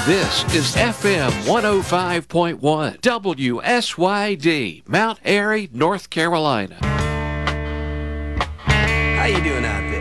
This is FM 105.1 WSYD, Mount Airy, North Carolina. How you doing out